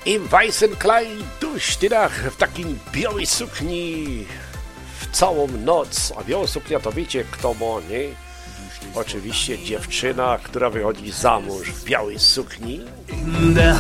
Im weißen Kleid durch die Nacht w takim białej sukni w całą noc. A biała suknia to wiecie kto ma, nie? Oczywiście dziewczyna, która wychodzi za mąż w białej sukni.